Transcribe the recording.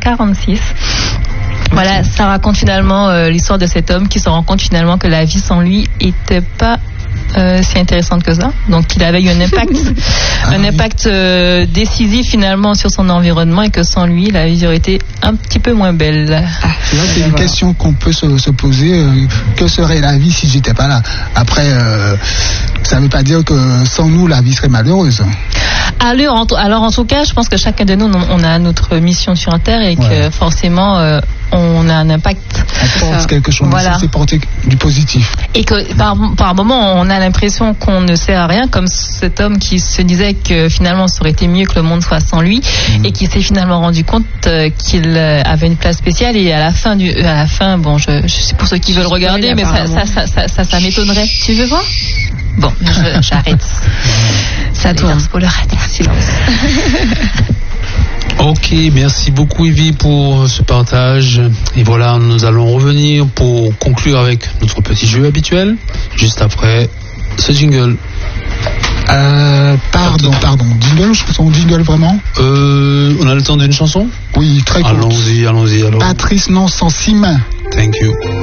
1946. Voilà, ça raconte finalement l'histoire de cet homme qui se rend compte finalement que la vie sans lui était pas si intéressante que ça. Donc il avait eu un impact décisif finalement sur son environnement et que sans lui la vie aurait été un petit peu moins belle. Là c'est une question qu'on peut se poser. Que serait la vie si j'étais pas là? Après, ça veut pas dire que sans nous la vie serait malheureuse. Alors en tout cas, je pense que chacun de nous on a notre mission sur Terre et que forcément on a un impact. On porte quelque chose, c'est porter du positif. Et que par moment on a l'impression qu'on ne sert à rien, comme cet homme qui se disait que finalement ça aurait été mieux que le monde soit sans lui et qui s'est finalement rendu compte qu'il avait une place spéciale. Et à la fin bon, je sais pour ceux qui veulent regarder, mais ça m'étonnerait. Tu veux voir? Bon, j'arrête. Ça tourne. Spoiler à terre, silence. Ok, merci beaucoup Evie pour ce partage. Et voilà, nous allons revenir pour conclure avec notre petit jeu habituel, juste après ce jingle. Pardon, jingle, son jingle vraiment? On a le temps d'une chanson? Oui, très court. Allons-y alors. Patrice Nonsan, 6 mains. Thank you.